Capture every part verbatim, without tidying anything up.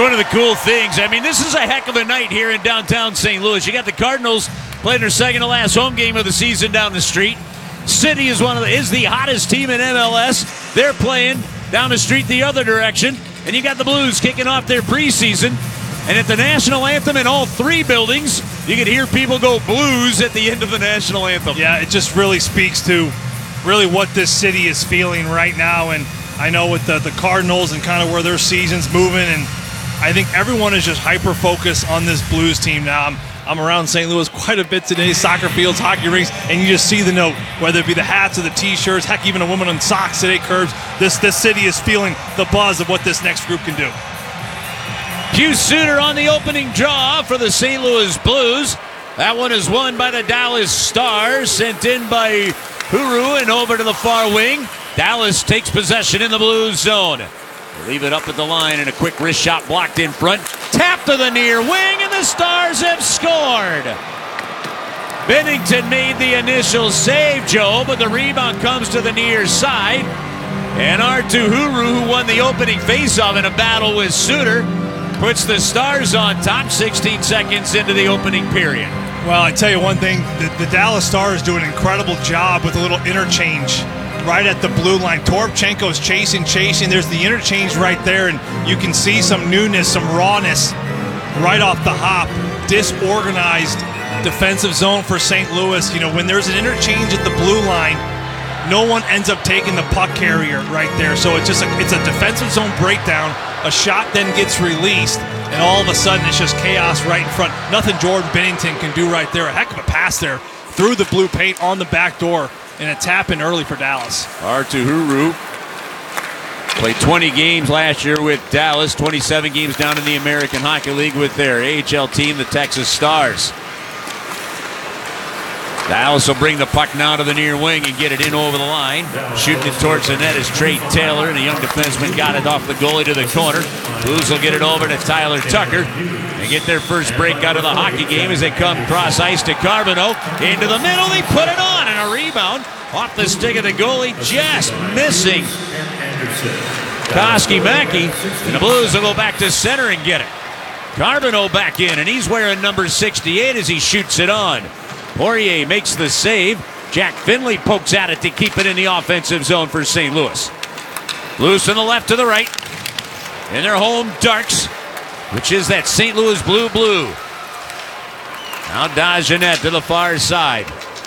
one of the cool things. I mean, this is a heck of a night here in downtown Saint Louis. You got the Cardinals playing their second to last home game of the season down the street. City is one of the, is the hottest team in M L S. They're playing down the street the other direction. And you got the Blues kicking off their preseason. And at the national anthem in all three buildings, you can hear people go Blues at the end of the national anthem. Yeah, it just really speaks to really what this city is feeling right now. And I know with the, the Cardinals and kind of where their season's moving, and I think everyone is just hyper-focused on this Blues team now. I'm, I'm around Saint Louis quite a bit today, soccer fields, hockey rinks, and you just see the note, whether it be the hats or the T-shirts, heck, even a woman in socks today, Curbs. This, this city is feeling the buzz of what this next group can do. Hugh Suter on the opening draw for the Saint Louis Blues. That one is won by the Dallas Stars, sent in by Huru and over to the far wing. Dallas takes possession in the Blues zone. They leave it up at the line and a quick wrist shot blocked in front. Tap to the near wing and the Stars have scored. Bennington made the initial save, Joe, but the rebound comes to the near side. And Artu Huru, who won the opening faceoff in a battle with Suter, puts the Stars on top sixteen seconds into the opening period. Well, I tell you one thing, the, the Dallas Stars do an incredible job with a little interchange right at the blue line. Toropchenko's chasing, chasing. There's the interchange right there, and you can see some newness, some rawness right off the hop. Disorganized defensive zone for Saint Louis. You know, when there's an interchange at the blue line, no one ends up taking the puck carrier right there. So it's just a, it's a defensive zone breakdown. A shot then gets released, and all of a sudden it's just chaos right in front. Nothing Jordan Bennington can do right there. A heck of a pass there through the blue paint on the back door, and a tap in early for Dallas. Artu Huru played twenty games last year with Dallas, twenty-seven games down in the American Hockey League with their A H L team, the Texas Stars. Dallas will bring the puck now to the near wing and get it in over the line. Shooting it towards the net is Trey Taylor, and a young defenseman got it off the goalie to the corner. Blues will get it over to Tyler Tucker and get their first break out of the hockey game as they come cross ice to Carbonneau. Into the middle, they put it on, and a rebound off the stick of the goalie, just missing Koski Mackey. And the Blues will go back to center and get it. Carbonneau back in, and he's wearing number sixty-eight as he shoots it on. Poirier makes the save. Jack Finley pokes at it to keep it in the offensive zone for Saint Louis. Blues from the left to the right. In their home darks, which is that Saint Louis blue-blue. Now Dagenet to the far side.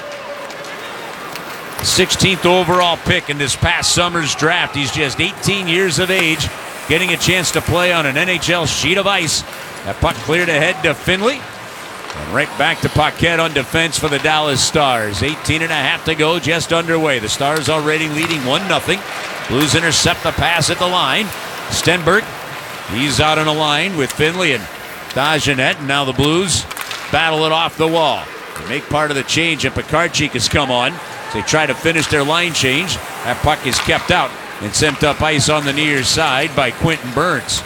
sixteenth overall pick in this past summer's draft. He's just eighteen years of age, getting a chance to play on an N H L sheet of ice. That puck cleared ahead to Finley. And right back to Paquette on defense for the Dallas Stars. eighteen and a half to go, just underway. The Stars already leading one nothing. Blues intercept the pass at the line. Stenberg, he's out on a line with Finley and Dagenet. And now the Blues battle it off the wall. They make part of the change, and Pekarchik has come on. They try to finish their line change. That puck is kept out and sent up ice on the near side by Quentin Burns.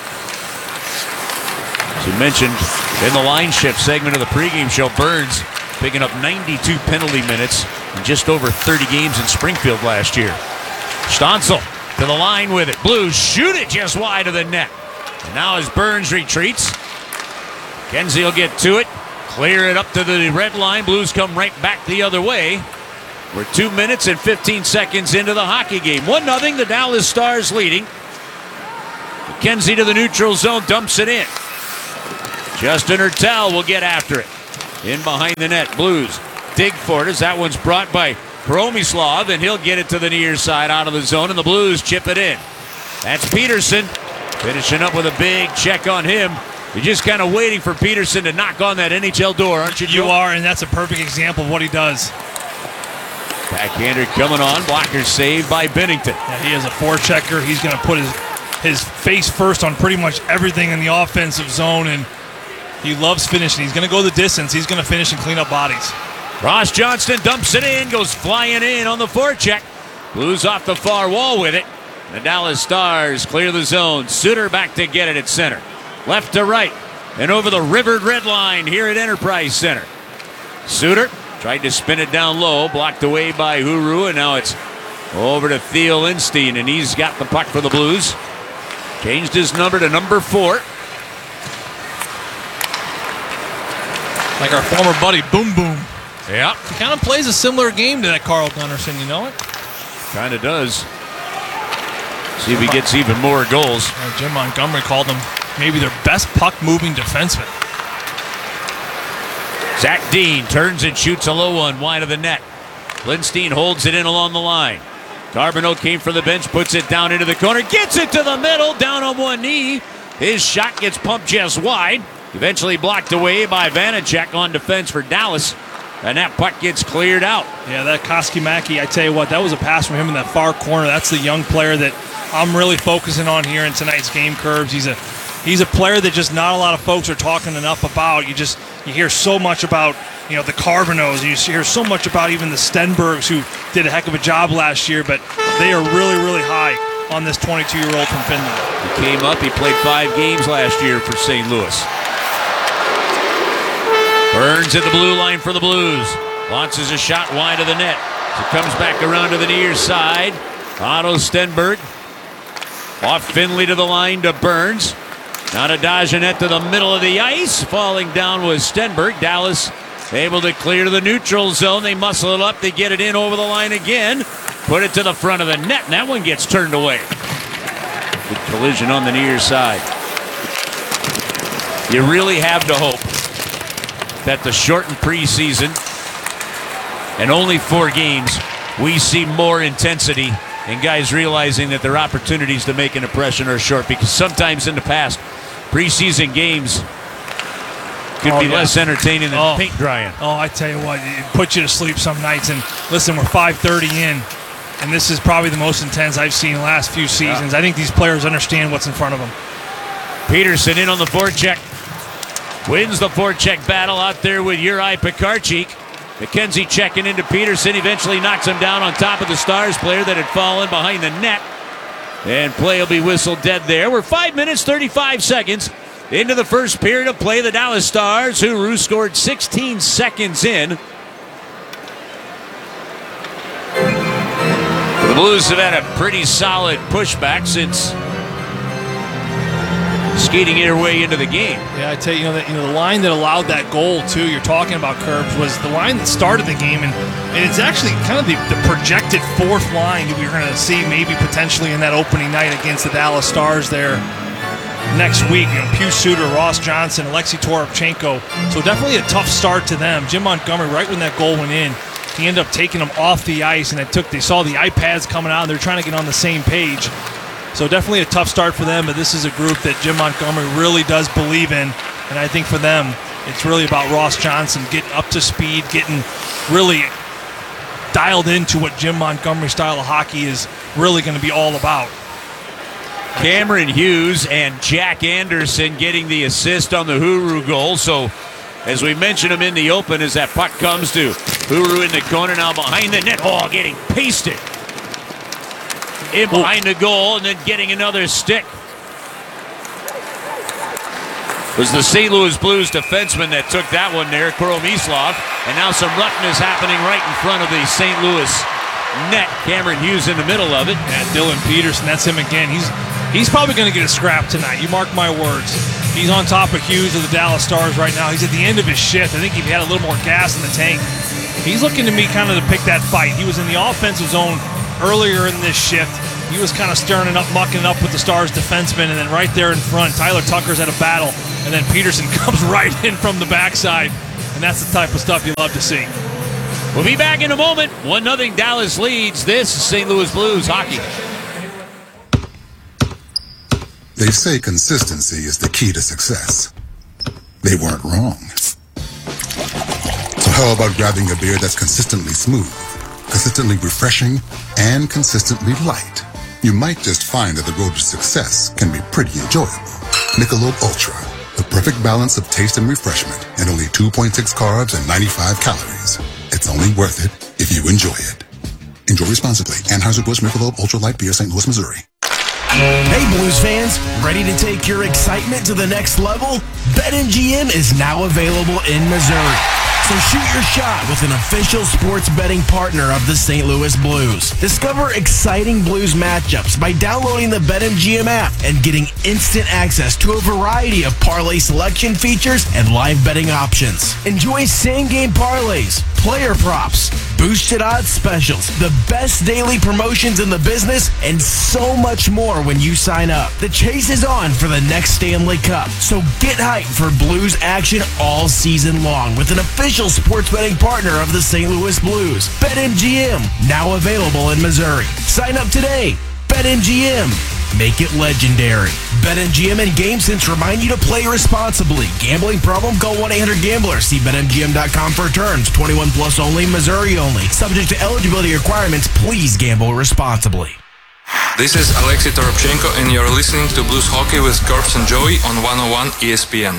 As you mentioned in the line shift segment of the pregame show, Burns picking up ninety-two penalty minutes in just over thirty games in Springfield last year. Stoncel to the line with it. Blues shoot it just wide of the net. And now as Burns retreats, Kenzie will get to it, clear it up to the red line. Blues come right back the other way. We're two minutes and fifteen seconds into the hockey game. one nothing, the Dallas Stars leading. McKenzie to the neutral zone, dumps it in. Justin Hurtel will get after it. In behind the net, Blues dig for it as that one's brought by Promislav, and he'll get it to the near side out of the zone, and the Blues chip it in. That's Peterson finishing up with a big check on him. You're just kind of waiting for Peterson to knock on that N H L door, aren't you, Joe? You are, and that's a perfect example of what he does. Backhander coming on, blocker saved by Bennington. Yeah, he is a forechecker. He's going to put his, his face first on pretty much everything in the offensive zone, and he loves finishing. He's going to go the distance. He's going to finish and clean up bodies. Ross Johnston dumps it in, goes flying in on the forecheck. Blues off the far wall with it. The Dallas Stars clear the zone. Suter back to get it at center. Left to right and over the rivered red line here at Enterprise Center. Suter tried to spin it down low, blocked away by Huru, and now it's over to Theo Lindstein, and he's got the puck for the Blues. Changed his number to number four. Like our former buddy, Boom Boom. Yeah. He kind of plays a similar game to that Carl Gunnarsson, you know it? Kind of does. See if he gets even more goals. Uh, Jim Montgomery called him maybe their best puck-moving defenseman. Zach Dean turns and shoots a low one wide of the net. Lindstein holds it in along the line. Carbonneau came from the bench, puts it down into the corner, gets it to the middle, down on one knee. His shot gets pumped just wide. Eventually blocked away by Vanacek on defense for Dallas. And that puck gets cleared out. Yeah, that Koskimaki, I tell you what, that was a pass from him in that far corner. That's the young player that I'm really focusing on here in tonight's game, Curbs. He's a he's a player that just not a lot of folks are talking enough about. You just you hear so much about, you know, the Carbonneaus, and you hear so much about even the Stenbergs, who did a heck of a job last year, but they are really, really high on this twenty-two-year-old from Finland. He came up, he played five games last year for Saint Louis. Burns at the blue line for the Blues. Launches a shot wide of the net. It comes back around to the near side. Otto Stenberg. Off Finley to the line to Burns. Now to Dagenais to the middle of the ice. Falling down was Stenberg. Dallas able to clear to the neutral zone. They muscle it up. They get it in over the line again. Put it to the front of the net, and that one gets turned away. Good collision on the near side. You really have to hope that the shortened preseason and only four games, we see more intensity and guys realizing that their opportunities to make an impression are short, because sometimes in the past, preseason games could oh, be yeah. less entertaining than oh. paint drying. Oh, I tell you what, it puts you to sleep some nights. And listen, we're five thirty in, and this is probably the most intense I've seen in the last few seasons. Yeah. I think these players understand what's in front of them. Peterson in on the forecheck. Wins the forecheck battle out there with Juraj Pekarczyk. McKenzie checking into Peterson. Eventually knocks him down on top of the Stars player that had fallen behind the net. And play will be whistled dead there. We're five minutes, thirty-five seconds into the first period of play. The Dallas Stars, who scored sixteen seconds in. The Blues have had a pretty solid pushback since skating their way into the game. Yeah, I tell you, you know, that, you know, the line that allowed that goal, too, you're talking about, Curbs, was the line that started the game, and, and it's actually kind of the, the projected fourth line that we're going to see maybe potentially in that opening night against the Dallas Stars there next week. You know, Pius Suter, Ross Johnson, Alexei Toropchenko. So definitely a tough start to them. Jim Montgomery, right when that goal went in, he ended up taking them off the ice, and it took, they saw the iPads coming out, and they're trying to get on the same page. So definitely a tough start for them, but this is a group that Jim Montgomery really does believe in. And I think for them, it's really about Ross Johnson getting up to speed, getting really dialed into what Jim Montgomery's style of hockey is really going to be all about. Cameron Hughes and Jack Anderson getting the assist on the Huru goal. So as we mentioned him in the open, as that puck comes to Huru in the corner, now behind the net. Oh, getting pasted in behind the goal, and then getting another stick was the Saint Louis Blues defenseman that took that one there, Koromislov. And now some roughness happening right in front of the Saint Louis net. Cameron Hughes in the middle of it. Yeah, Dylan Peterson, that's him again. He's he's probably going to get a scrap tonight. You mark my words. He's on top of Hughes of the Dallas Stars right now. He's at the end of his shift. I think if he had a little more gas in the tank, he's looking to me kind of to pick that fight. He was in the offensive zone earlier in this shift. He was kind of stirring it up, mucking it up with the Stars defenseman, and then right there in front, Tyler Tucker's at a battle, and then Peterson comes right in from the backside, and that's the type of stuff you love to see. We'll be back in a moment. one nothing Dallas leads. This is Saint Louis Blues hockey. They say consistency is the key to success. They weren't wrong. So how about grabbing a beer that's consistently smooth, consistently refreshing, and consistently light? You might just find that the road to success can be pretty enjoyable. Michelob Ultra, the perfect balance of taste and refreshment, and only two point six carbs and ninety-five calories. It's only worth it if you enjoy it. Enjoy responsibly. Anheuser-Busch Michelob Ultra Light Beer, Saint Louis, Missouri. Hey Blues fans, ready to take your excitement to the next level? BetMGM is now available in Missouri. So shoot your shot with an official sports betting partner of the Saint Louis Blues. Discover exciting Blues matchups by downloading the BetMGM app and getting instant access to a variety of parlay selection features and live betting options. Enjoy same-game parlays, player props, boosted odds specials, the best daily promotions in the business, and so much more when you sign up. The chase is on for the next Stanley Cup, so get hyped for Blues action all season long with an official sports betting partner of the Saint Louis Blues. BetMGM, now available in Missouri. Sign up today. BetMGM. Make it legendary. BetMGM and GameSense remind you to play responsibly. Gambling problem? Call one eight hundred gambler. See Bet M G M dot com for terms. twenty-one plus only, Missouri only. Subject to eligibility requirements. Please gamble responsibly. This is Alexei Toropchenko, and you're listening to Blues Hockey with Curbs and Joey on one oh one E S P N.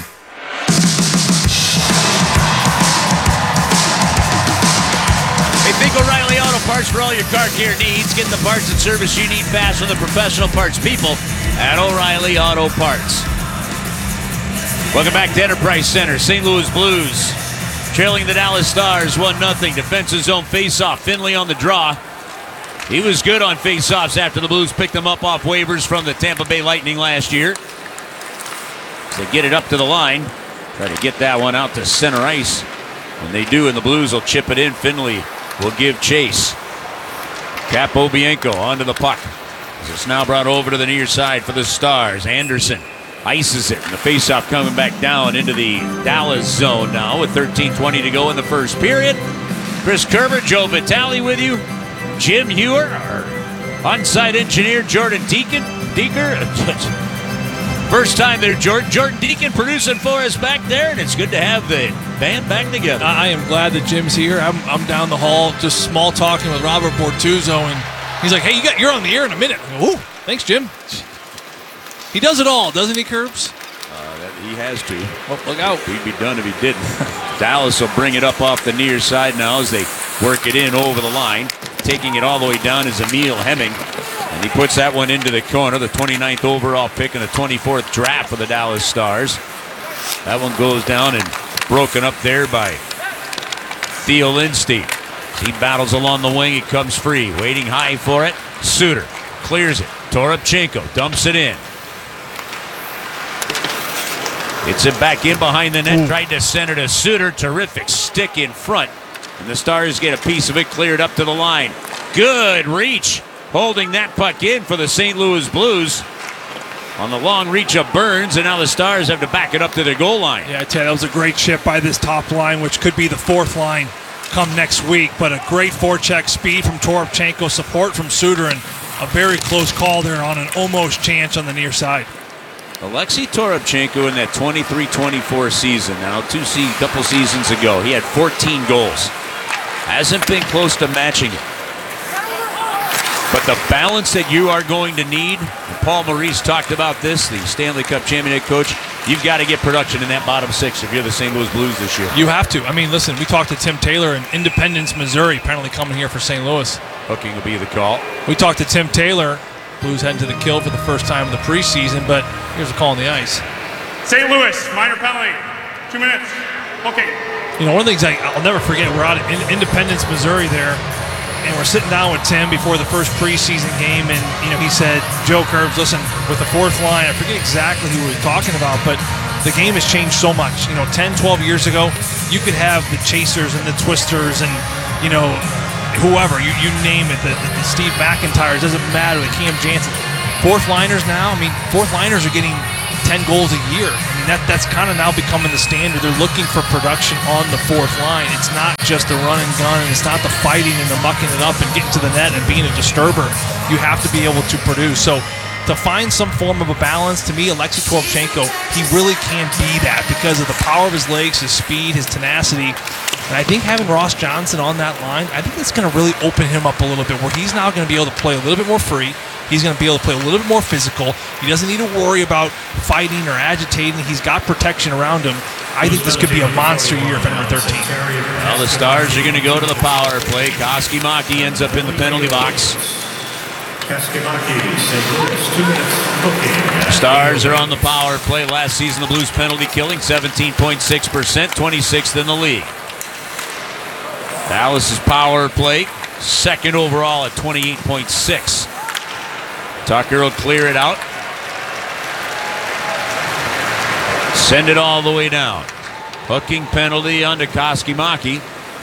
Hey, Big O'Reilly Auto Parts for all your car care needs. Get the parts and service you need fast from the professional parts people at O'Reilly Auto Parts. Welcome back to Enterprise Center. Saint Louis Blues trailing the Dallas Stars one nothing. Defensive zone faceoff. Finley on the draw. He was good on faceoffs after the Blues picked him up off waivers from the Tampa Bay Lightning last year. So they get it up to the line. Try to get that one out to center ice. And they do, and the Blues will chip it in. Finley will give chase. Capobianco onto the puck. It's now brought over to the near side for the Stars. Anderson ices it. And the faceoff coming back down into the Dallas zone now with thirteen twenty to go in the first period. Chris Kerber, Joe Vitale with you. Jim Hewer, our on-site engineer, Jordan Deacon. Deaker. First time there, Jordan. Jordan Deacon producing for us back there, and it's good to have the band back together. I am glad that Jim's here. I'm, I'm down the hall just small talking with Robert Bortuzzo, and he's like, hey, you got, you're on the air in a minute. I go, ooh, thanks, Jim. He does it all, doesn't he, Curbs? Uh, that he has to. Oh, look out. We'd be done if he didn't. Dallas will bring it up off the near side now as they work it in over the line. Taking it all the way down is Emil Hemming. And he puts that one into the corner, the twenty-ninth overall pick in the twenty-fourth draft for the Dallas Stars. That one goes down and broken up there by Theo Lindstedt. He battles along the wing. He comes free. Waiting high for it. Suter clears it. Toropchenko dumps it in. It's it back in behind the net. Ooh. Tried to send it to Suter. Terrific stick in front. And the Stars get a piece of it cleared up to the line. Good reach. Holding that puck in for the Saint Louis Blues on the long reach of Burns, and now the Stars have to back it up to their goal line. Yeah, I tell you, that was a great chip by this top line, which could be the fourth line come next week, but a great forecheck speed from Toropchenko, support from Suter, and a very close call there on an almost chance on the near side. Alexei Toropchenko in that twenty-three twenty-four season now, two se- couple seasons ago, he had fourteen goals. Hasn't been close to matching it. But the balance that you are going to need, Paul Maurice talked about this, the Stanley Cup champion head coach, you've got to get production in that bottom six if you're the Saint Louis Blues this year. You have to. I mean, listen, we talked to Tim Taylor in Independence, Missouri, apparently coming here for Saint Louis. Hooking will be the call. We talked to Tim Taylor, Blues heading to the kill for the first time in the preseason, but here's a call on the ice. Saint Louis, minor penalty, two minutes. Okay. You know, one of the things I, I'll never forget, we're out in Independence, Missouri there, and we're sitting down with Tim before the first preseason game, and, you know, he said, Joe Curbs, listen, with the fourth line, I forget exactly who we were talking about, but the game has changed so much. You know, ten, twelve years ago, you could have the chasers and the twisters and, you know, whoever, you, you name it, the, the, the Steve McIntyre, doesn't matter, the Cam Jansen. Fourth liners now, I mean, fourth liners are getting ten goals a year. I mean, that that's kind of now becoming the standard. They're looking for production on the fourth line. It's not just the run and gun, and it's not the fighting and the mucking it up and getting to the net and being a disturber. You have to be able to produce. So to find some form of a balance, to me, Alexei Toropchenko, he really can be that because of the power of his legs, his speed, his tenacity. And I think having Ross Johnson on that line, I think that's going to really open him up a little bit, where he's now going to be able to play a little bit more free. He's going to be able to play a little bit more physical. He doesn't need to worry about fighting or agitating. He's got protection around him. I think this could be a monster year for number thirteen. Well, the Stars are going to go to the power play. Koskimaki ends up in the penalty box. Stars are on the power play. Last season, the Blues penalty killing, seventeen point six percent, twenty-sixth in the league. Dallas's power play, second overall at twenty-eight point six. Tucker will clear it out. Send it all the way down. Hooking penalty on to Koskimaki.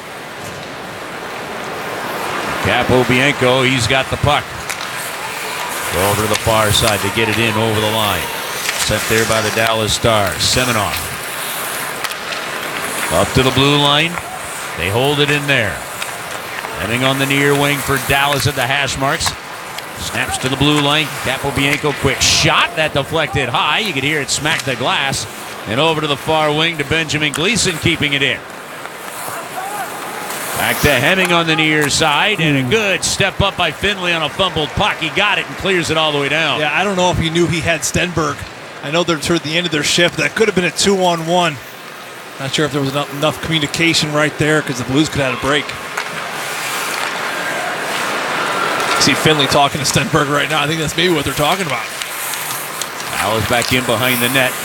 Capobianco, he's got the puck. Go over to the far side to get it in over the line. Sent there by the Dallas Stars. Semenoff. Up to the blue line. They hold it in there. Heading on the near wing for Dallas at the hash marks. Snaps to the blue line. Capobianco, quick shot. That deflected high. You could hear it smack the glass. And over to the far wing to Benjamin Gleason, keeping it in. Back to Hemming on the near side. And a good step up by Finley on a fumbled puck. He got it and clears it all the way down. Yeah, I don't know if he knew he had Stenberg. I know they're toward the end of their shift. That could have been a two-on-one. Not sure if there was enough, enough communication right there because the Blues could have had a break. See Finley talking to Stenberg right now. I think that's maybe what they're talking about. Dallas back in behind the net.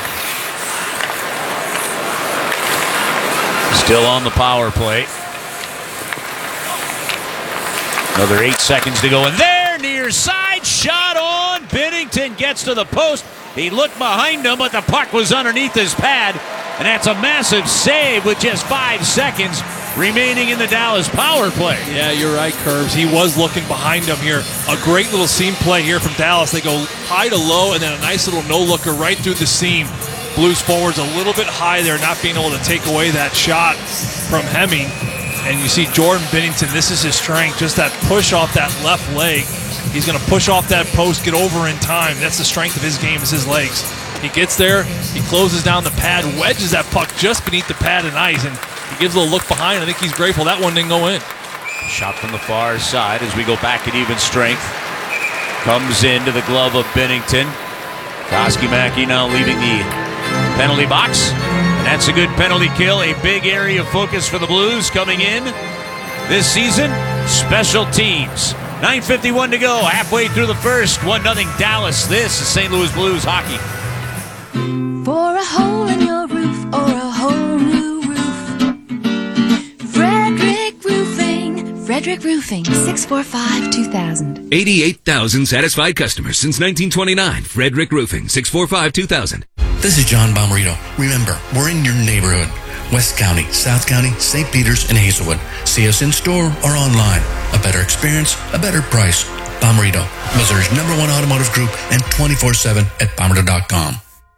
Still on the power play. Another eight seconds to go. And there, near side, shot on. Binnington gets to the post. He looked behind him, but the puck was underneath his pad. And that's a massive save with just five seconds remaining in the Dallas power play. Yeah, you're right, Curbs. He was looking behind him here. A great little seam play here from Dallas. They go high to low, and then a nice little no-looker right through the seam. Blues forwards a little bit high there, not being able to take away that shot from Hemming. And you see Jordan Binnington, this is his strength, just that push off that left leg. He's going to push off that post, get over in time. That's the strength of his game, is his legs. He gets there, he closes down the pad, wedges that puck just beneath the pad and ice, and he gives a little look behind. I think he's grateful that one didn't go in. Shot from the far side as we go back at even strength. Comes into the glove of Binnington. Koskimaki now leaving the penalty box. And that's a good penalty kill. A big area of focus for the Blues coming in this season. Special teams. nine fifty-one to go. Halfway through the first. one nothing Dallas. This is Saint Louis Blues hockey. For a hole in your roof or a whole new roof. Frederick Roofing. Frederick Roofing. six four five, two thousand. eighty-eight thousand satisfied customers since nineteen twenty-nine. Frederick Roofing. six four five, two thousand. This is John Bomarito. Remember, we're in your neighborhood. West County, South County, Saint Peters, and Hazelwood. See us in store or online. A better experience, a better price. Bomarito, Missouri's number one automotive group, and twenty-four seven at bomarito dot com.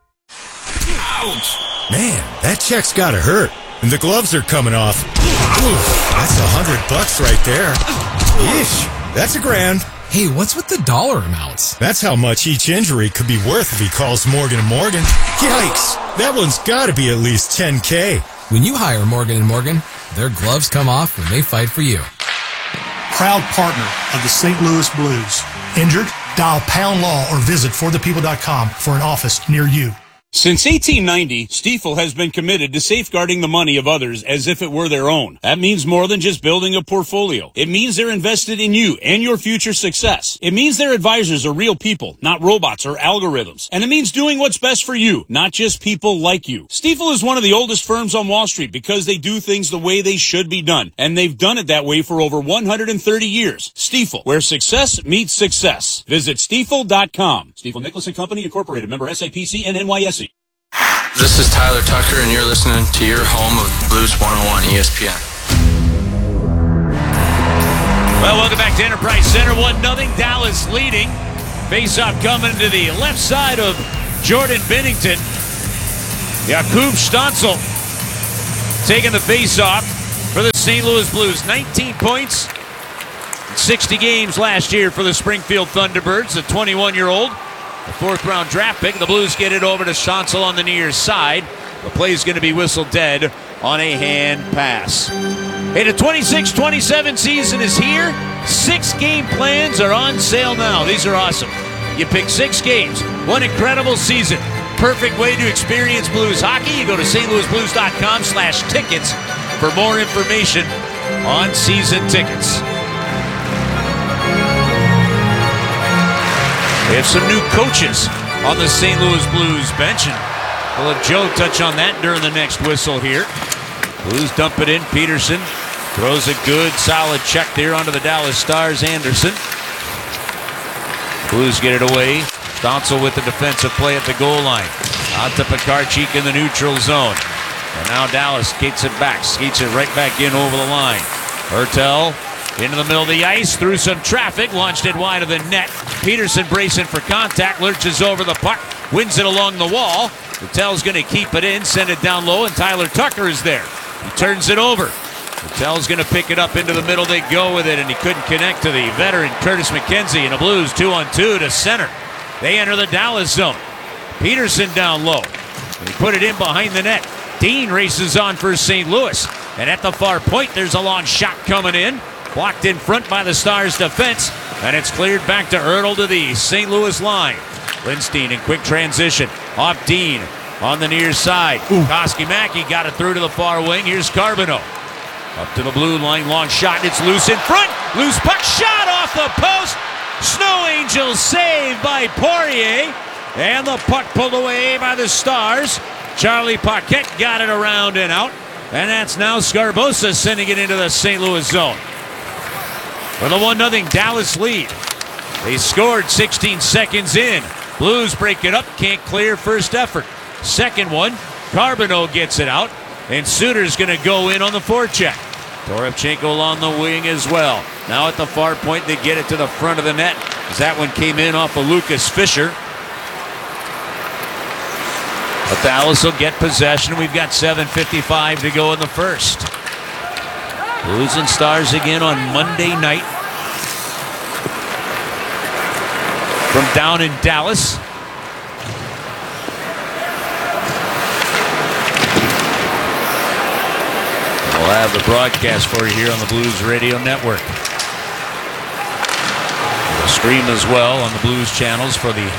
Ouch! Man, that check's gotta hurt. And the gloves are coming off. Oof, that's a hundred bucks right there. Yeesh, that's a grand. Hey, what's with the dollar amounts? That's how much each injury could be worth if he calls Morgan and Morgan. Yikes! That one's gotta be at least ten K. When you hire Morgan and Morgan, their gloves come off when they fight for you. Proud partner of the Saint Louis Blues. Injured? Dial pound law or visit for the people dot com for an office near you. Since eighteen ninety, Stiefel has been committed to safeguarding the money of others as if it were their own. That means more than just building a portfolio. It means they're invested in you and your future success. It means their advisors are real people, not robots or algorithms. And it means doing what's best for you, not just people like you. Stiefel is one of the oldest firms on Wall Street because they do things the way they should be done. And they've done it that way for over one hundred thirty years. Stiefel, where success meets success. Visit Stiefel dot com. Stiefel Nicholas and Company, Incorporated, member S I P C and N Y S E. This is Tyler Tucker, and you're listening to your home of Blues one oh one E S P N. Well, welcome back to Enterprise Center. one nothing Dallas leading. Face-off coming to the left side of Jordan Binnington. Jakub Stützle taking the face-off for the Saint Louis Blues. nineteen points, sixty games last year for the Springfield Thunderbirds, the twenty-one-year-old. The fourth round draft pick. The Blues get it over to Stützle on the near side. The play's going to be whistled dead on a hand pass. Hey, the twenty-six twenty-seven season is here. Six game plans are on sale now. These are awesome. You pick six games. One incredible season. Perfect way to experience Blues hockey. You go to St Louis Blues dot com slash tickets for more information on season tickets. We have some new coaches on the Saint Louis Blues bench, and we'll let Joe touch on that during the next whistle here. Blues dump it in. Peterson Throws a good, solid check there onto the Dallas Stars. Anderson. Blues get it away. Stoncil with the defensive play at the goal line. Out to Pekarchik in the neutral zone. And now Dallas skates it back. Skates it right back in over the line. Hertel into the middle of the ice. Through some traffic. Launched it wide of the net. Peterson bracing for contact. Lurches over the puck. Wins it along the wall. Hertel's going to keep it in. Send it down low. And Tyler Tucker is there. He turns it over. Hertel's going to pick it up into the middle. They go with it. And he couldn't connect to the veteran Curtis McKenzie. And the Blues two on two to center. They enter the Dallas zone. Peterson down low. They put it in behind the net. Dean races on for Saint Louis. And at the far point, there's a long shot coming in. Blocked in front by the Stars defense. And it's cleared back to Hertel to the Saint Louis line. Lindstein in quick transition. Off Dean on the near side. Koski-Mackey got it through to the far wing. Here's Carbonneau. Up to the blue line. Long shot. It's loose in front. Loose puck shot off the post. Snow Angels saved by Poirier. And the puck pulled away by the Stars. Charlie Paquette got it around and out. And that's now Sgarbossa sending it into the Saint Louis zone. With a one nothing Dallas lead. They scored sixteen seconds in. Blues break it up. Can't clear first effort. Second one. Carbonneau gets it out. And Suter's going to go in on the forecheck. Toropchenko along the wing as well. Now at the far point, they get it to the front of the net. As that one came in off of Lucas Fisher. But Dallas will get possession. We've got seven fifty-five to go in the first. Blues and Stars again on Monday night. From down in Dallas. We'll have the broadcast for you here on the Blues Radio Network. We'll stream as well on the Blues channels for the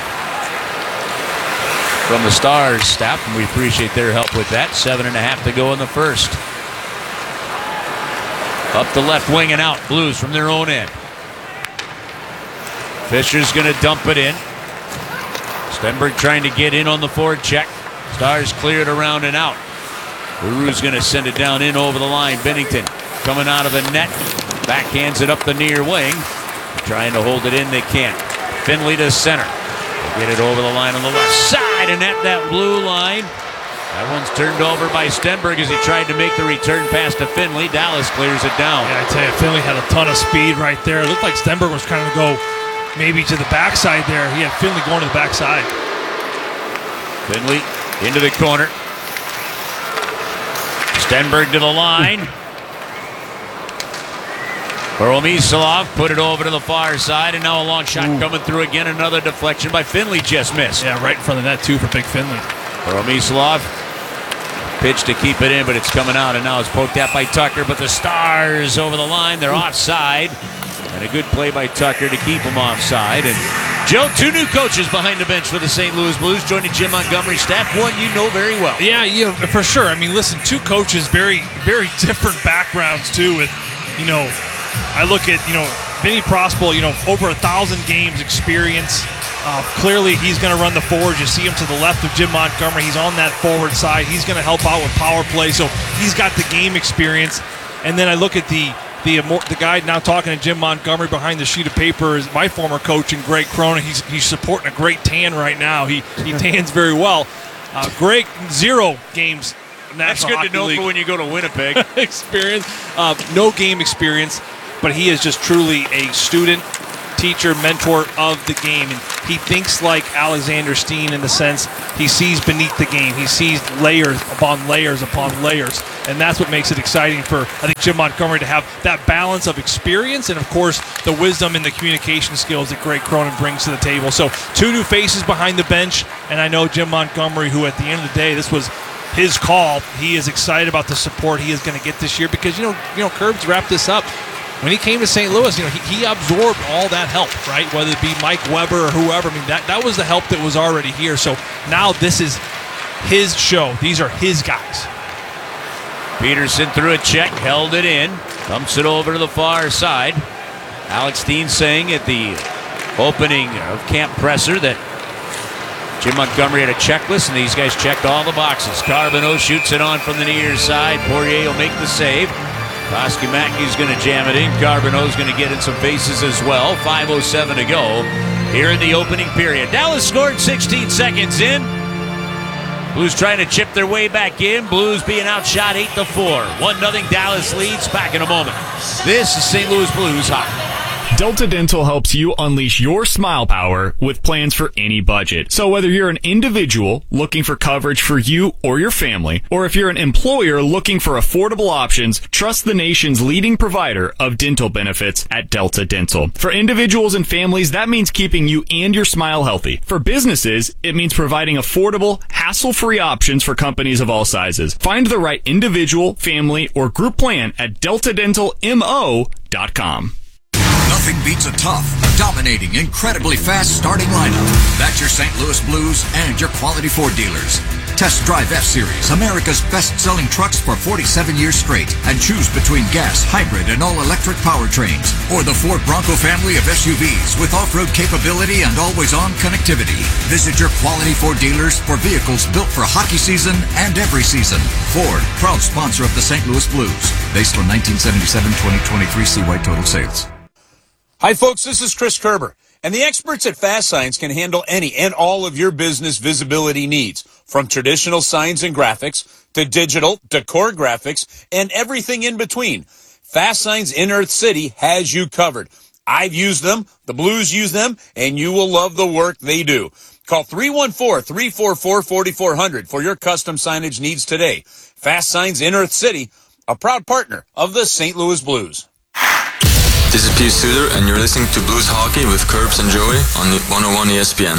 from the Stars staff, and we appreciate their help with that. Seven and a half to go in the first. Up the left wing and out. Blues from their own end. Fisher's going to dump it in. Stenberg trying to get in on the forward check. Stars cleared around and out. Leroux's going to send it down in over the line. Bennington coming out of the net. Backhands it up the near wing. Trying to hold it in. They can't. Finley to center. They get it over the line on the left side and at that blue line. That one's turned over by Stenberg as he tried to make the return pass to Finley. Dallas clears it down. Yeah, I tell you, Finley had a ton of speed right there. It looked like Stenberg was trying to go maybe to the backside there. He had Finley going to the backside. Finley into the corner. Stenberg to the line. Romisalov put it over to the far side, and now a long shot Ooh. coming through again. Another deflection by Finley just missed. Yeah, right in front of that too for Big Finley. Romisalov pitch to keep it in, but it's coming out, and now it's poked at by Tucker. But the Stars over the line, they're offside, and a good play by Tucker to keep them offside. And Joe, two new coaches behind the bench for the Saint Louis Blues, joining Jim Montgomery staff. One you know very well. Yeah, yeah, for sure. I mean, listen, two coaches, very, very different backgrounds too. With, you know, I look at, you know, Vinny Prospal, you know, over a thousand games experience. Uh, clearly, he's going to run the forwards. You see him to the left of Jim Montgomery. He's on that forward side. He's going to help out with power play, so he's got the game experience. And then I look at the the the guy now talking to Jim Montgomery behind the sheet of paper is my former coach and Greg Cronin. He's he's supporting a great tan right now. He he tans very well. Uh, Greg, zero games. That's good Hockey to know League for when you go to Winnipeg. experience, uh, no game experience, but he is just truly a student, teacher, mentor of the game, and he thinks like Alexander Steen in the sense he sees beneath the game. He sees layers upon layers upon layers, and that's what makes it exciting for, I think, Jim Montgomery to have that balance of experience and, of course, the wisdom and the communication skills that Greg Cronin brings to the table. So two new faces behind the bench, and I know Jim Montgomery, who at the end of the day, this was his call. He is excited about the support he is going to get this year because, you know, you know, Curbs wrapped this up. When he came to Saint Louis, you know, he, he absorbed all that help, right? Whether it be Mike Weber or whoever. I mean, that, that was the help that was already here. So now this is his show. These are his guys. Peterson threw a check, held it in, dumps it over to the far side. Alex Steen saying at the opening of Camp Presser that Jim Montgomery had a checklist, and these guys checked all the boxes. Carbonneau shoots it on from the near side. Poirier will make the save. Koskimaki's going to jam it in. Carbonneau's going to get in some bases as well. five oh seven to go here in the opening period. Dallas scored sixteen seconds in. Blues trying to chip their way back in. Blues being outshot eight to four. one nothing Dallas leads. Back in a moment. This is Saint Louis Blues hockey. Delta Dental helps you unleash your smile power with plans for any budget. So whether you're an individual looking for coverage for you or your family, or if you're an employer looking for affordable options, trust the nation's leading provider of dental benefits at Delta Dental. For individuals and families, that means keeping you and your smile healthy. For businesses, it means providing affordable, hassle-free options for companies of all sizes. Find the right individual, family, or group plan at delta dental m o dot com. Nothing beats a tough, dominating, incredibly fast starting lineup. That's your Saint Louis Blues and your quality Ford dealers. Test drive F-Series, America's best-selling trucks for forty-seven years straight, and choose between gas, hybrid, and all-electric powertrains, or the Ford Bronco family of S U Vs with off-road capability and always-on connectivity. Visit your quality Ford dealers for vehicles built for hockey season and every season. Ford, proud sponsor of the Saint Louis Blues. Based on nineteen seventy-seven twenty twenty-three C Y total sales. Hi, folks. This is Chris Kerber, and the experts at Fast Signs can handle any and all of your business visibility needs, from traditional signs and graphics to digital, decor graphics, and everything in between. Fast Signs in Earth City has you covered. I've used them, the Blues use them, and you will love the work they do. Call three one four, three four four, four four zero zero for your custom signage needs today. Fast Signs in Earth City, a proud partner of the Saint Louis Blues. This is Pete Suter, and you're listening to Blues Hockey with Curbs and Joey on one oh one E S P N.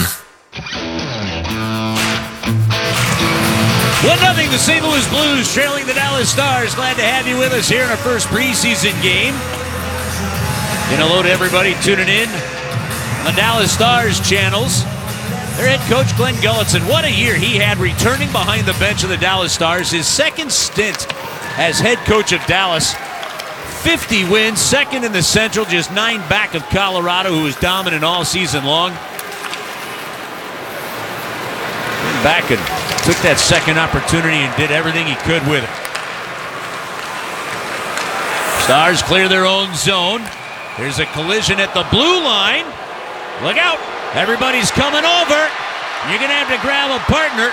one nothing the Saint Louis Blues trailing the Dallas Stars. Glad to have you with us here in our first preseason game. And hello to everybody tuning in on the Dallas Stars channels. Their head coach, Glenn Gulutzan, what a year he had returning behind the bench of the Dallas Stars. His second stint as head coach of Dallas. fifty wins, second in the Central, just nine back of Colorado, who was dominant all season long. Went back and took that second opportunity and did everything he could with it. Stars clear their own zone. There's a collision at the blue line. Look out. Everybody's coming over. You're going to have to grab a partner.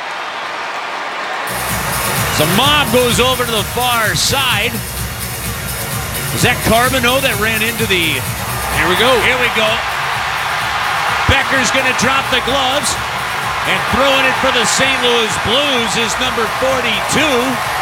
So Mob goes over to the far side. Is that Carbonneau that ran into the... Here we go. Here we go. Becker's going to drop the gloves. And throwing it for the Saint Louis Blues is number forty-two.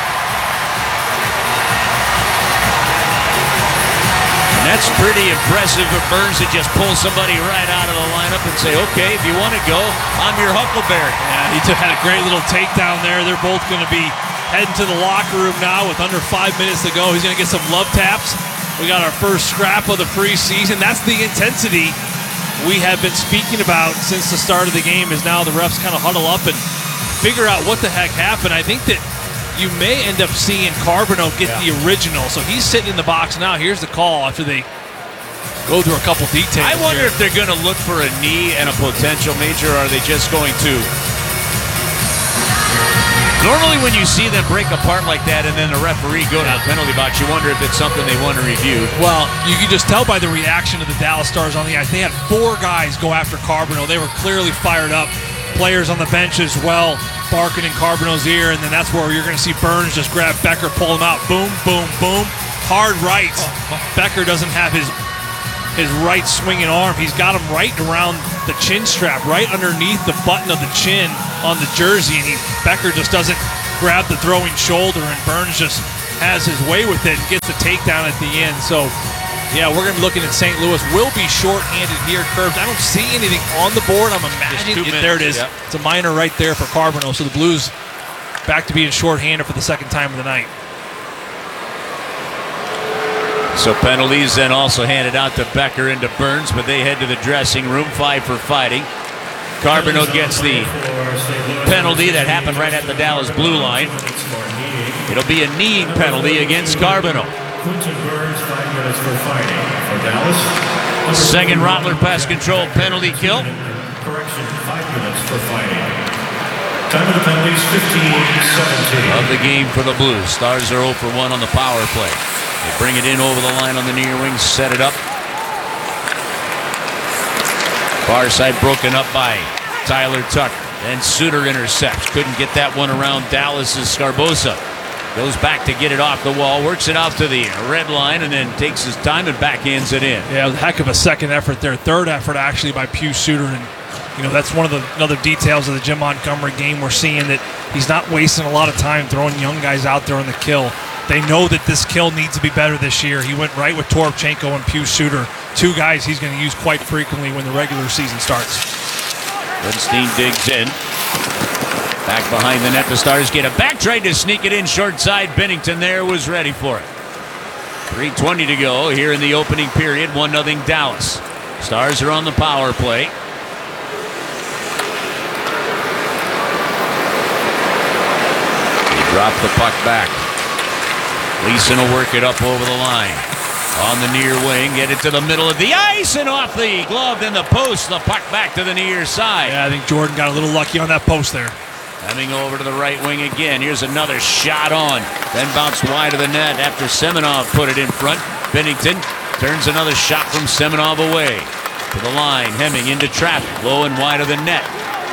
And that's pretty impressive for Burns to just pull somebody right out of the lineup and say, okay, if you want to go, I'm your Huckleberry. Yeah, he took, had a great little takedown there. They're both going to be heading to the locker room now with under five minutes to go. He's going to get some love taps. We got our first scrap of the preseason. That's the intensity we have been speaking about since the start of the game, is now the refs kind of huddle up and figure out what the heck happened. I think that you may end up seeing Carbonneau get yeah. the original. So he's sitting in the box now. Here's the call after they go through a couple details. I wonder here. if they're going to look for a knee and a potential major, or are they just going to... Normally when you see them break apart like that and then the referee go to the penalty box, you wonder if it's something they want to review. Well, you can just tell by the reaction of the Dallas Stars on the ice. They had four guys go after Carbonneau. They were clearly fired up. Players on the bench as well, barking in Carbonneau's ear, and then that's where you're going to see Burns just grab Becker, pull him out. Boom, boom, boom. Hard right. Becker doesn't have his his right swinging arm. He's got him right around the chin strap, right underneath the button of the chin on the jersey, and he, Becker just doesn't grab the throwing shoulder, and Burns just has his way with it and gets the takedown at the end. So, yeah, we're going to be looking at Saint Louis. Will be shorthanded here, Curbs. I don't see anything on the board. I'm imagining it, there it is. Yep. It's a minor right there for Carbonneau. So the Blues back to being shorthanded for the second time of the night. So penalties then also handed out to Becker and to Burns, but they head to the dressing room, five for fighting. Carbonneau gets the penalty that happened right at the Dallas blue line. It'll be a kneeing penalty against Carbonneau. Second Rottler pest control penalty kill. Correction, five minutes for fighting. Time of the penalties, fifteen seventeen. Of the game for the Blues. Stars are oh for one on the power play. They bring it in over the line on the near wing, set it up. Far side broken up by Tyler Tucker. Then Suter intercepts. Couldn't get that one around Dallas's Scarbosa. Goes back to get it off the wall, works it out to the red line, and then takes his time and backhands it in. Yeah, heck of a second effort there. Third effort, actually, by Pius Suter. And, you know, that's one of the other details of the Jim Montgomery game. We're seeing that he's not wasting a lot of time throwing young guys out there on the kill. They know that this kill needs to be better this year. He went right with Toropchenko and Pius Suter, two guys he's going to use quite frequently when the regular season starts. Lindstein digs in. Back behind the net, the Stars get it back. Tried to sneak it in short side. Bennington there was ready for it. three twenty to go here in the opening period. one nothing Dallas. Stars are on the power play. They drop the puck back. Gleason will work it up over the line. On the near wing, get it to the middle of the ice and off the glove in the post. The puck back to the near side. Yeah, I think Jordan got a little lucky on that post there. Coming over to the right wing again. Here's another shot on. Then bounced wide of the net after Semenov put it in front. Bennington turns another shot from Semenov away. To the line, Hemming into traffic. Low and wide of the net.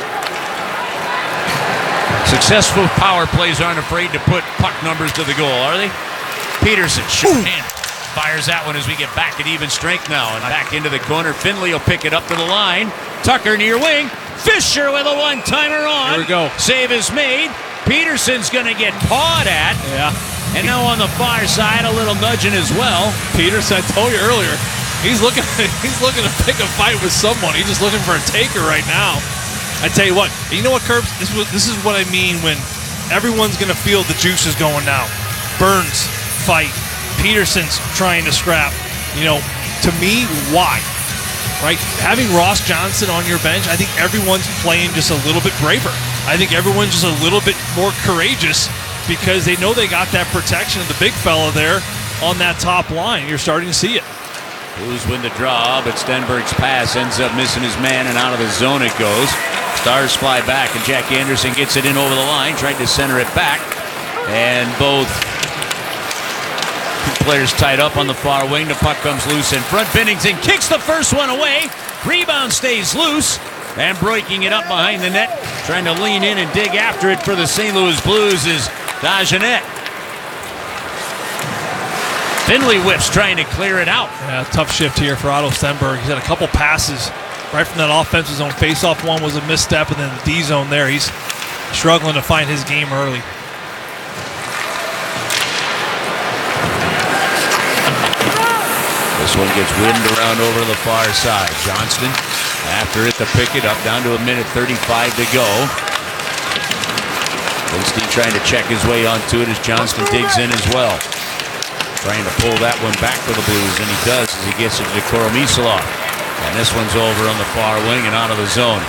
Successful power plays aren't afraid to put puck numbers to the goal, are they? Peterson, short-handed. Fires that one as we get back at even strength now. And back into the corner. Finley will pick it up to the line. Tucker near wing. Fisher with a one-timer on. Here we go. Save is made. Peterson's going to get pawed at. Yeah. And now on the far side, a little nudging as well. Peterson, I told you earlier, he's looking he's looking to pick a fight with someone. He's just looking for a taker right now. I tell you what, you know what, Curbs? This, was, this is what I mean when everyone's going to feel the juices going now. Burns, fight. Peterson's trying to scrap. You know, to me, why? Right? Having Ross Johnson on your bench, I think everyone's playing just a little bit braver. I think everyone's just a little bit more courageous because they know they got that protection of the big fella there on that top line. You're starting to see it. Blues win the draw, but Stenberg's pass ends up missing his man, and out of the zone it goes. Stars fly back, and Jack Anderson gets it in over the line, tried to center it back, and both players tied up on the far wing. The puck comes loose in front. Bennington kicks the first one away. Rebound stays loose. And breaking it up behind the net, trying to lean in and dig after it for the Saint Louis Blues is Dagenais. Finley whips trying to clear it out. Yeah, tough shift here for Otto Stenberg. He's had a couple passes right from that offensive zone. Face-off one was a misstep, and then the D zone there. He's struggling to find his game early. This one gets wind around over to the far side. Johnston after it to pick it up, down to a minute thirty-five to go. Lindstein trying to check his way onto it as Johnston digs in as well. Trying to pull that one back for the Blues, and he does as he gets it to Koromisalov. And this one's over on the far wing and out of the zone.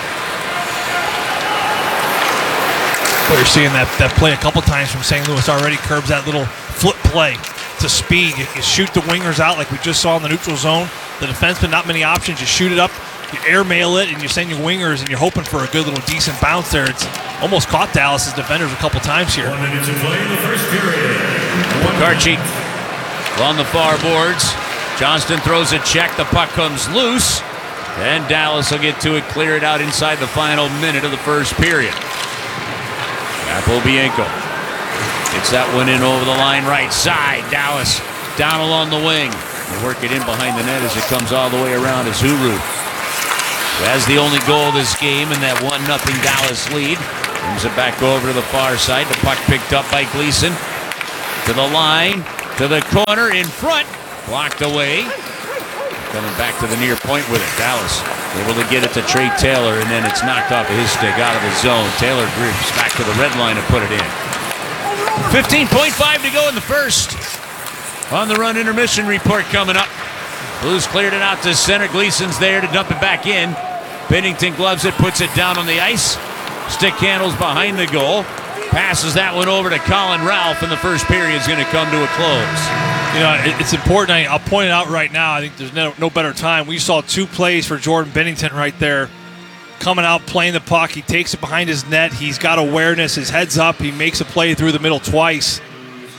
But you're seeing that, that play a couple times from Saint Louis already. Curbs that little flip play to speed. You, you shoot the wingers out like we just saw in the neutral zone. The defenseman, not many options. You shoot it up, you airmail it, and you send your wingers, and you're hoping for a good little decent bounce there. It's almost caught Dallas's defenders a couple times here. One minute to play in the first period. Karchik on the far boards. Johnston throws a check. The puck comes loose. And Dallas will get to it, clear it out inside the final minute of the first period. Apobienko gets that one in over the line right side. Dallas down along the wing. They work it in behind the net as it comes all the way around as Huru, who has the only goal of this game in that one nothing Dallas lead. Brings it back over to the far side. The puck picked up by Gleason. To the line, to the corner, in front. Blocked away. Coming back to the near point with it. Dallas able to get it to Trey Taylor, and then it's knocked off of his stick out of the zone. Taylor grips back to the red line and put it in. fifteen point five to go in the first. On the run intermission report coming up. Blues cleared it out to center. Gleason's there to dump it back in. Bennington gloves it, puts it down on the ice. Stick handles behind the goal. Passes that one over to Colin Ralph, and the first period is going to come to a close. You know, it's important. I'll point it out right now. I think there's no, no better time. We saw two plays for Jordan Bennington right there. Coming out, playing the puck. He takes it behind his net. He's got awareness. His head's up. He makes a play through the middle twice.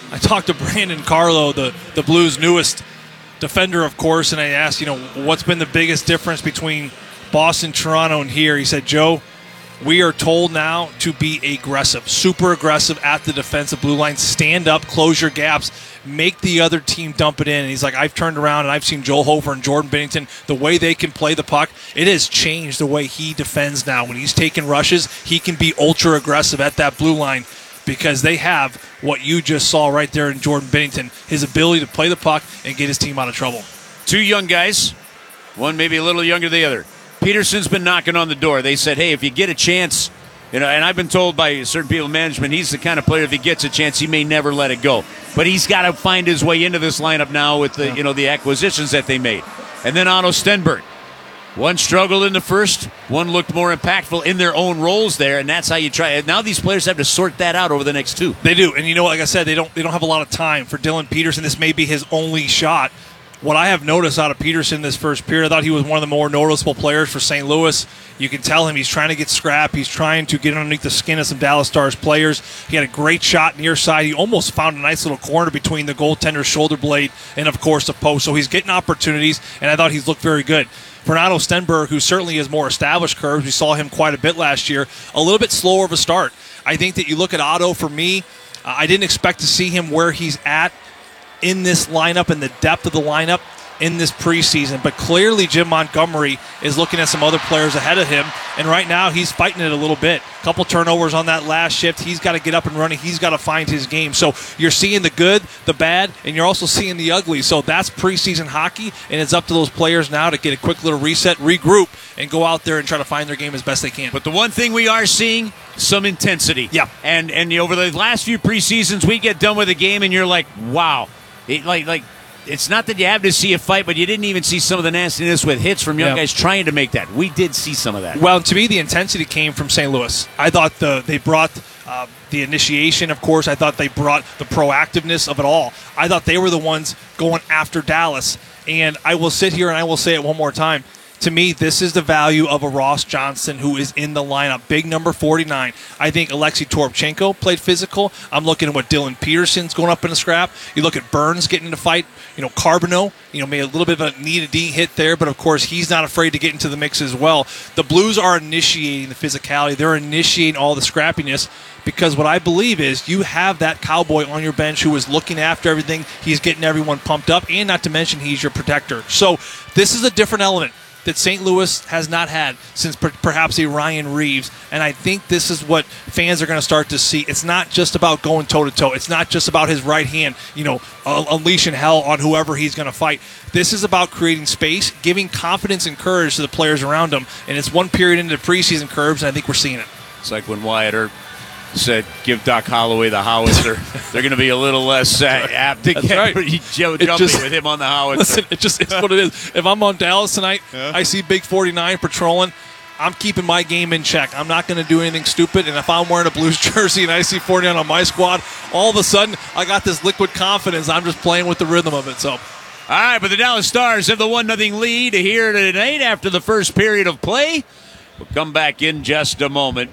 I talked to Brandon Carlo, the, the Blues' newest defender, of course, and I asked, you know, what's been the biggest difference between Boston, Toronto, and here? He said, Joe, we are told now to be aggressive, super aggressive at the defensive blue line. Stand up, close your gaps, make the other team dump it in. And he's like, I've turned around and I've seen Joel Hofer and Jordan Binnington, the way they can play the puck. It has changed the way he defends now. When he's taking rushes, he can be ultra aggressive at that blue line because they have what you just saw right there in Jordan Binnington, his ability to play the puck and get his team out of trouble. Two young guys, one maybe a little younger than the other. Peterson's been knocking on the door. They said, hey, if you get a chance, you know, and I've been told by certain people in management, he's the kind of player, if he gets a chance, he may never let it go. But he's got to find his way into this lineup now with the, you know, the acquisitions that they made. And then Otto Stenberg. One struggled in the first, one looked more impactful in their own roles there, and that's how you try it. Now these players have to sort that out over the next two. They do, and you know, like I said, they don't they don't have a lot of time. For Dylan Peterson, this may be his only shot. What I have noticed out of Peterson this first period, I thought he was one of the more noticeable players for Saint Louis. You can tell him he's trying to get scrap. He's trying to get underneath the skin of some Dallas Stars players. He had a great shot near side. He almost found a nice little corner between the goaltender's shoulder blade and, of course, the post. So he's getting opportunities, and I thought he's looked very good. For Otto Stenberg, who certainly has more established curves, we saw him quite a bit last year, a little bit slower of a start. I think that you look at Otto, for me, uh, I didn't expect to see him where he's at in this lineup and the depth of the lineup in this preseason, but clearly Jim Montgomery is looking at some other players ahead of him, and right now he's fighting it a little bit. A couple turnovers on that last shift. He's got to get up and running. He's got to find his game. So you're seeing the good, the bad, and you're also seeing the ugly. So that's preseason hockey, and it's up to those players now to get a quick little reset, regroup, and go out there and try to find their game as best they can. But the one thing we are seeing, some intensity. Yeah. And and over the last few preseasons, we get done with a game, and you're like, wow. It, like like. It's not that you have to see a fight, but you didn't even see some of the nastiness with hits from young yeah. guys trying to make that. We did see some of that. Well, to me, the intensity came from Saint Louis. I thought the they brought uh, the initiation, of course. I thought they brought the proactiveness of it all. I thought they were the ones going after Dallas. And I will sit here and I will say it one more time. To me, this is the value of a Ross Johnston who is in the lineup. Big number forty-nine. I think Alexei Toropchenko played physical. I'm looking at what Dylan Peterson's going up in a scrap. You look at Burns getting in a fight. You know, Carbonneau, you know, made a little bit of a need a D hit there, but of course he's not afraid to get into the mix as well. The Blues are initiating the physicality. They're initiating all the scrappiness because what I believe is you have that cowboy on your bench who is looking after everything. He's getting everyone pumped up, and not to mention he's your protector. So this is a different element that Saint Louis has not had since per- perhaps a Ryan Reeves. And I think this is what fans are going to start to see. It's not just about going toe-to-toe. It's not just about his right hand, you know, uh, unleashing hell on whoever he's going to fight. This is about creating space, giving confidence and courage to the players around him. And it's one period into the preseason curves, and I think we're seeing it. It's like when Wyatt Earp said, give Doc Holloway the howitzer. They're going to be a little less uh, apt to That's get right. Joe It jumping just- with him on the howitzer. Listen, it just it's what it is. If I'm on Dallas tonight, Yeah. I see Big forty-nine patrolling, I'm keeping my game in check. I'm not going to do anything stupid. And if I'm wearing a Blues jersey and I see forty-nine on my squad, all of a sudden I got this liquid confidence. I'm just playing with the rhythm of it. So, All right, but the Dallas Stars have the one nothing lead here tonight after the first period of play. We'll come back in just a moment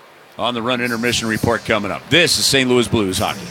on the Run Intermission Report coming up. This is Saint Louis Blues hockey.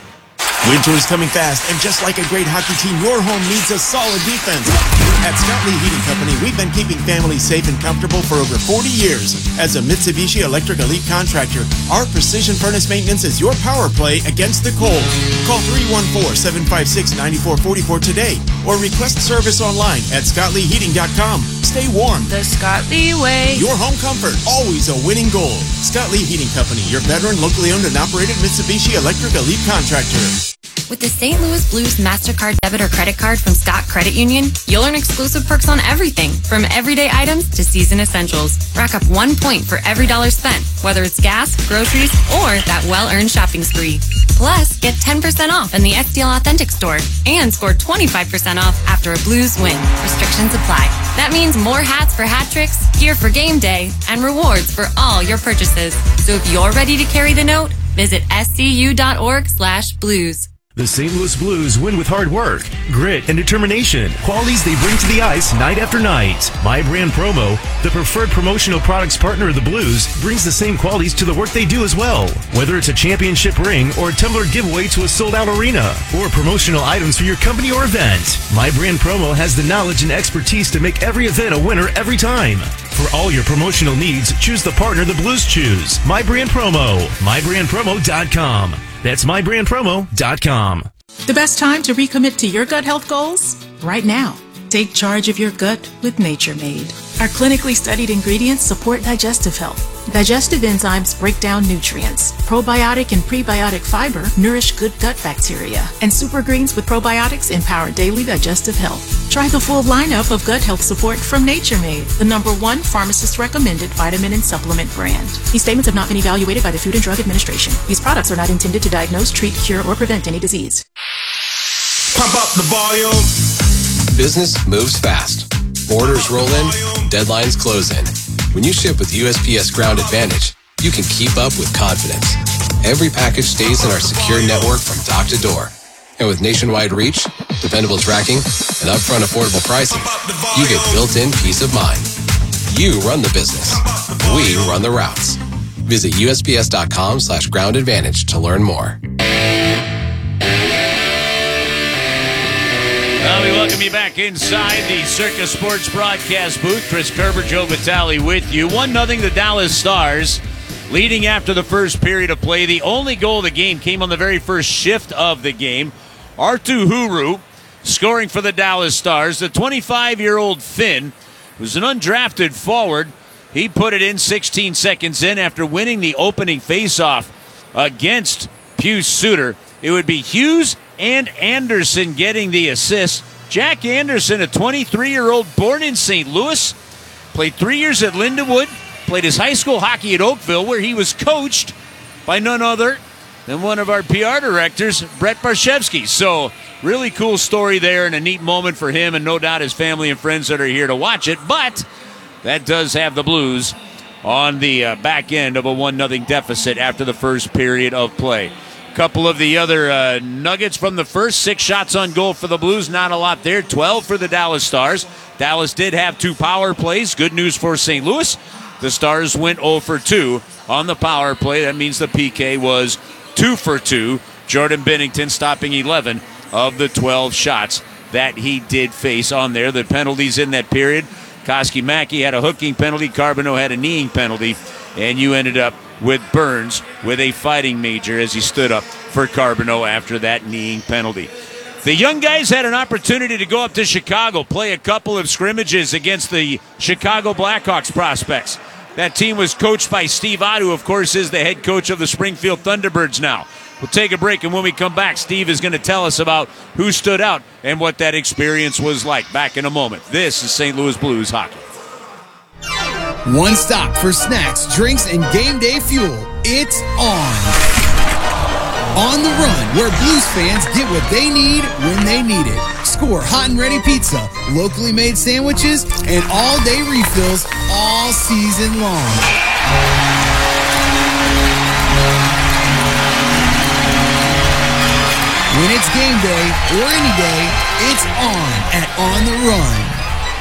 Winter is coming fast, and just like a great hockey team, your home needs a solid defense. At Scott Lee Heating Company, we've been keeping families safe and comfortable for over forty years. As a Mitsubishi Electric Elite contractor, our precision furnace maintenance is your power play against the cold. Call three one four, seven five six, nine four four four today, or request service online at scott lee heating dot com. Stay warm. The Scott Lee way. Your home comfort, always a winning goal. Scott Lee Heating Company, your veteran, locally owned and operated Mitsubishi Electric Elite contractor. With the Saint Louis Blues MasterCard debit or credit card from Scott Credit Union, you'll earn exclusive perks on everything, from everyday items to season essentials. Rack up one point for every dollar spent, whether it's gas, groceries, or that well-earned shopping spree. Plus, get ten percent off in the X D L Authentic store and score twenty-five percent off after a Blues win. Restrictions apply. That means more hats for hat tricks, gear for game day, and rewards for all your purchases. So if you're ready to carry the note, visit scu.org slash blues. The Saint Louis Blues win with hard work, grit, and determination. Qualities they bring to the ice night after night. My Brand Promo, the preferred promotional products partner of the Blues, brings the same qualities to the work they do as well. Whether it's a championship ring or a tumbler giveaway to a sold-out arena, or promotional items for your company or event, My Brand Promo has the knowledge and expertise to make every event a winner every time. For all your promotional needs, choose the partner the Blues choose. My Brand Promo. my brand promo dot com. That's my brand promo dot com. The best time to recommit to your gut health goals? Right now. Take charge of your gut with Nature Made. Our clinically studied ingredients support digestive health. Digestive enzymes break down nutrients. Probiotic and prebiotic fiber nourish good gut bacteria. And super greens with probiotics empower daily digestive health. Try the full lineup of gut health support from Nature Made, the number one pharmacist-recommended vitamin and supplement brand. These statements have not been evaluated by the Food and Drug Administration. These products are not intended to diagnose, treat, cure, or prevent any disease. Pump up the volume. Business moves fast. Orders roll in, deadlines close in. When you ship with U S P S Ground Advantage, you can keep up with confidence. Every package stays in our secure network from dock to door. And with nationwide reach, dependable tracking, and upfront affordable pricing, you get built-in peace of mind. You run the business. We run the routes. Visit U S P S dot com slash ground advantage to learn more. Well, we welcome you back inside the Circa Sports broadcast booth. Chris Kerber, Joe Vitale with you. one nothing the Dallas Stars, leading after the first period of play. The only goal of the game came on the very first shift of the game. Arttu Huru scoring for the Dallas Stars. The twenty-five-year-old Finn, who's an undrafted forward, he put it in sixteen seconds in after winning the opening faceoff against Pius Suter. It would be Hughes and Anderson getting the assist. Jack Anderson, a twenty-three-year-old born in Saint Louis, played three years at Lindenwood, played his high school hockey at Oakville, where he was coached by none other than one of our P R directors, Brett Barshevsky. So, really cool story there and a neat moment for him and no doubt his family and friends that are here to watch it. But that does have the Blues on the uh, back end of a one nothing deficit after the first period of play. Couple of the other uh, nuggets from the first. Six shots on goal for the Blues. Not a lot there. twelve for the Dallas Stars. Dallas did have two power plays. Good news for Saint Louis. The Stars went zero for two on the power play. That means the P K was two for two. Jordan Binnington stopping eleven of the twelve shots that he did face on there. The penalties in that period. Koski-Mackey had a hooking penalty. Carbonneau had a kneeing penalty. And you ended up with Burns with a fighting major as he stood up for Carbonneau after that kneeing penalty. The young guys had an opportunity to go up to Chicago, play a couple of scrimmages against the Chicago Blackhawks prospects. That team was coached by Steve Ott, who, of course, is the head coach of the Springfield Thunderbirds now. We'll take a break, and when we come back, Steve is going to tell us about who stood out and what that experience was like. Back in a moment. This is Saint Louis Blues Hockey. One stop for snacks, drinks, and game day fuel. It's on. On the Run, where Blues fans get what they need when they need it. Score hot and ready pizza, locally made sandwiches, and all-day refills all season long. When it's game day or any day, it's on at On the Run.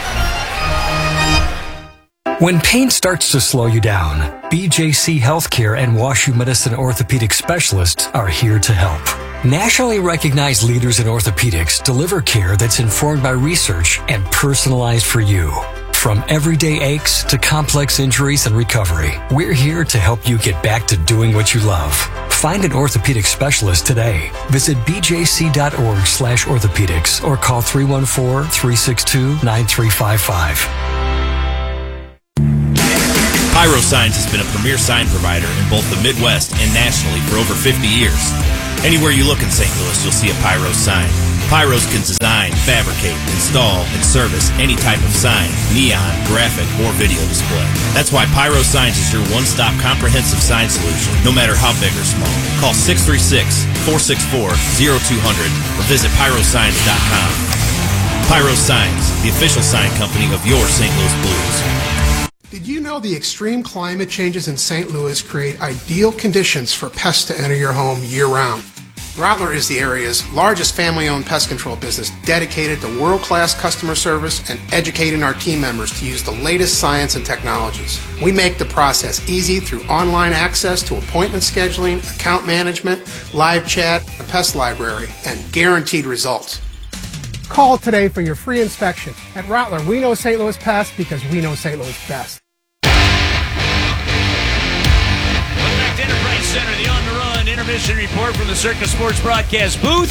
When pain starts to slow you down, B J C Healthcare and WashU Medicine orthopedic specialists are here to help. Nationally recognized leaders in orthopedics deliver care that's informed by research and personalized for you. From everyday aches to complex injuries and recovery, we're here to help you get back to doing what you love. Find an orthopedic specialist today. Visit b j c dot org slash orthopedics or call three one four, three six two, nine three five five. Pyro Signs has been a premier sign provider in both the Midwest and nationally for over fifty years. Anywhere you look in Saint Louis, you'll see a Pyro sign. Pyros can design, fabricate, install, and service any type of sign, neon, graphic, or video display. That's why Pyro Signs is your one-stop comprehensive sign solution, no matter how big or small. Call six three six, four six four, zero two zero zero or visit pyro signs dot com. Pyro Signs, the official sign company of your Saint Louis Blues. Did you know the extreme climate changes in Saint Louis create ideal conditions for pests to enter your home year-round? Rattler is the area's largest family-owned pest control business dedicated to world-class customer service and educating our team members to use the latest science and technologies. We make the process easy through online access to appointment scheduling, account management, live chat, a pest library, and guaranteed results. Call today for your free inspection. At Rattler, we know Saint Louis Pest because we know Saint Louis best. Enterprise Center, the On the Run intermission report from the Circa Sports broadcast booth.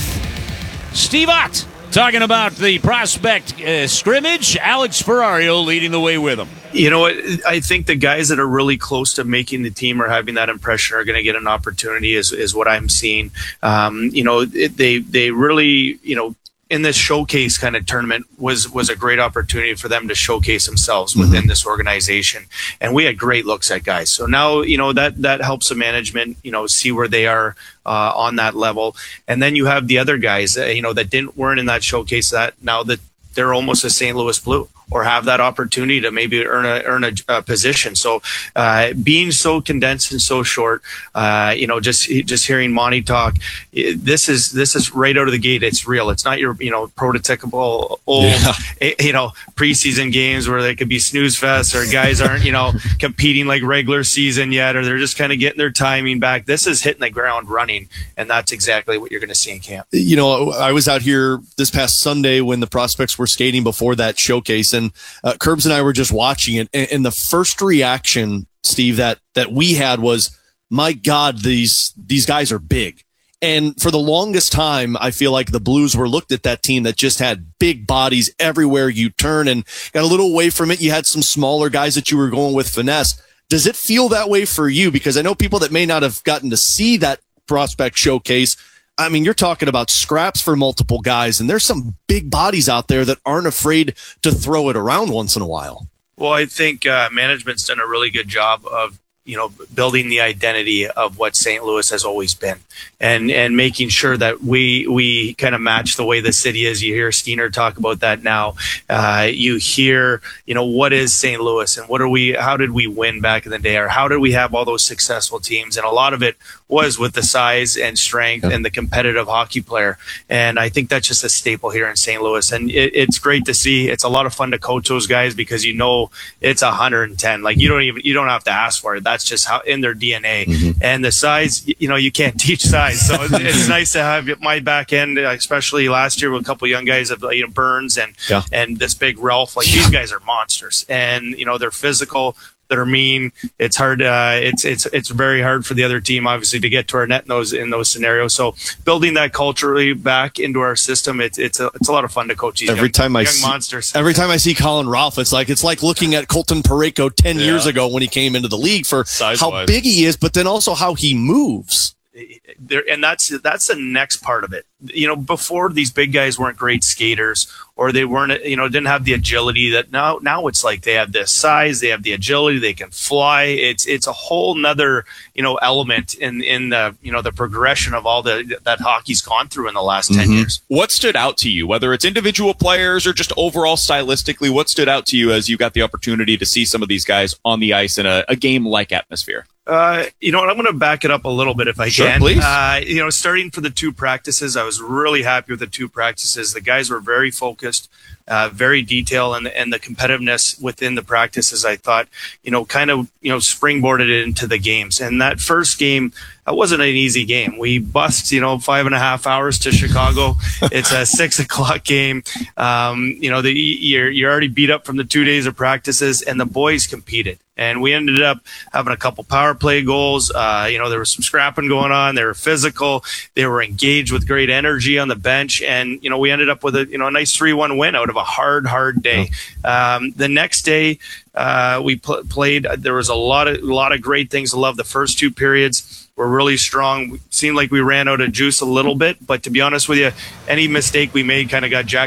Steve Ott talking about the prospect uh, scrimmage. Alex Ferrario leading the way with him. You know, I think the guys that are really close to making the team or having that impression are going to get an opportunity, is is what I'm seeing. Um, you know, it, they they really, you know, in this showcase kind of tournament was was a great opportunity for them to showcase themselves within mm-hmm. this organization. And we had great looks at guys. So now, you know, that that helps the management, you know, see where they are uh, on that level. And then you have the other guys, uh, you know, that didn't weren't in that showcase, that now that they're almost a Saint Louis Blue, or have that opportunity to maybe earn a earn a, a position. So uh, being so condensed and so short, uh, you know, just just hearing Monty talk, this is this is right out of the gate. It's real. It's not your you know prototypical old yeah. you know preseason games where they could be snooze fest, or guys aren't you know competing like regular season yet, or they're just kind of getting their timing back. This is hitting the ground running, and that's exactly what you're going to see in camp. You know, I was out here this past Sunday when the prospects were skating before that showcase. And uh, Curbs and I were just watching it, and, and the first reaction, Steve, that that we had was, "My God, these these guys are big." And for the longest time, I feel like the Blues were looked at that team that just had big bodies everywhere you turn, and got a little away from it. You had some smaller guys that you were going with finesse. Does it feel that way for you? Because I know people that may not have gotten to see that prospect showcase. I mean, you're talking about scraps for multiple guys, and there's some big bodies out there that aren't afraid to throw it around once in a while. Well, I think uh, management's done a really good job of, you know, building the identity of what Saint Louis has always been, and and making sure that we we kind of match the way the city is. You hear Steiner talk about that now. Uh, you hear, you know, what is Saint Louis, and what are we? How did we win back in the day, or how did we have all those successful teams? And a lot of it was with the size and strength yeah. and the competitive hockey player. And I think that's just a staple here in Saint Louis. And it, it's great to see. It's a lot of fun to coach those guys, because you know it's one hundred ten. Like you don't even you don't have to ask for it. That's just how in their D N A. Mm-hmm. And the size, you know, you can't teach size. So it's nice to have my back end, especially last year with a couple of young guys, of you know Burns and yeah. and this big Ralph. Like these guys are monsters, and you know they're physical. That are mean. It's hard. Uh, it's it's it's very hard for the other team, obviously, to get to our net in those in those scenarios. So building that culturally back into our system, it's it's a it's a lot of fun to coach these every young, time I young see, monsters. Every time I see Colin Ralph, it's like it's like looking at Colton Parayko ten yeah. years ago when he came into the league, for Size how wise. big he is, but then also how he moves. There, and that's that's the next part of it. You know, before, these big guys weren't great skaters, or they weren't, you know, didn't have the agility that now. Now it's like they have the size, they have the agility, they can fly. It's it's a whole nother, you know, element in in the you know the progression of all the that hockey's gone through in the last ten mm-hmm. years. What stood out to you, whether it's individual players or just overall stylistically? What stood out to you as you got the opportunity to see some of these guys on the ice in a, a game-like atmosphere? Uh, you know what? I'm going to back it up a little bit if I sure, can. Please. Uh, you know, starting for the two practices, I was really happy with the two practices. The guys were very focused, uh, very detailed, and, and the competitiveness within the practices, I thought, you know, kind of, you know, springboarded it into the games. And that first game, that wasn't an easy game. We bust, you know, five and a half hours to Chicago. It's a six o'clock game. Um, you know, the, you're, you're already beat up from the two days of practices, and the boys competed. And we ended up having a couple power play goals. Uh, you know, there was some scrapping going on. They were physical. They were engaged with great energy on the bench. And, you know, we ended up with a, you know, a nice three one win out of a hard, hard day. Um, the next day, uh, we pl- played. There was a lot of, a lot of great things. I love the first two periods. Were really strong. It seemed like we ran out of juice a little bit, but to be honest with you, any mistake we made kind of got jacked